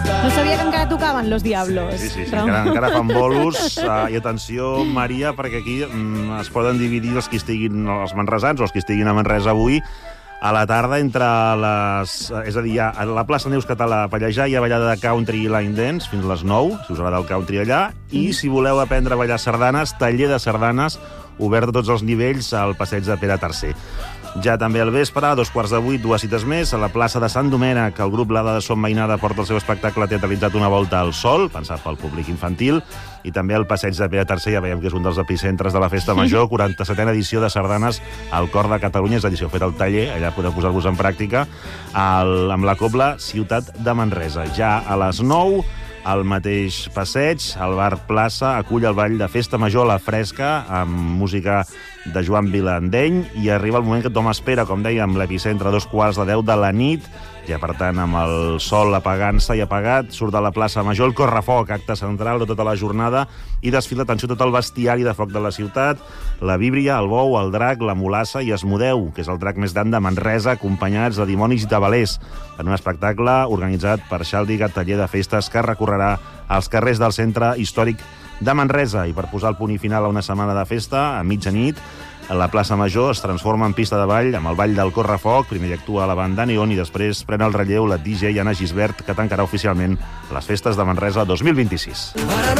No sabia que encara tocaven Los Diablos. Sí, encara fan bolos. I atenció, Maria, perquè aquí es poden dividir els manresans o els que estiguin a Manresa avui. A la tarda, entre les... És a dir, a la plaça Neus Català a Pallejà hi ha ballada de country i line dance fins a les 9, si us agrada el country allà. I si voleu aprendre a ballar sardanes, taller de sardanes, obert a tots els nivells al passeig de Pere III. Ja també al vespre, a 7:15, 2 cites més, a la plaça de Sant Domènec, el grup L'Ada de Som Mainada porta el seu espectacle teatralitzat Una volta al sol, pensat pel públic infantil, i també al passeig de Pere III, ja veiem que és un dels epicentres de la Festa Major, 47a edició de sardanes al Cor de Catalunya, és edició feta al taller, allà podeu posar-vos en pràctica, amb la cobla Ciutat de Manresa. Ja a les 9, al mateix passeig, el bar Plaça acull el ball de Festa Major a la Fresca, amb música de Joan Vilandeny, i arriba el moment que tothom espera, com dèiem, l'epicentre a 2:15 de la nit, ja per tant amb el sol apagant-se i apagat, surt de la plaça Major el correfoc, acte central de tota la jornada, i desfila, atenció, tot el bestiari de foc de la ciutat, la víbria, el bou, el drac, la mulassa i Esmodeu, que és el drac més gran de Manresa, acompanyats de dimonis i tabalers, en un espectacle organitzat per Xàldiga, taller de festes, que recorrerà als carrers del centre històric de Manresa. I per posar el punt i final a una setmana de festa, a mitjanit, la plaça Major es transforma en pista de ball amb el ball del correfoc. Primer hi actua la banda Neon i després pren el relleu la DJ Anna Gisbert, que tancarà oficialment les festes de Manresa 2026.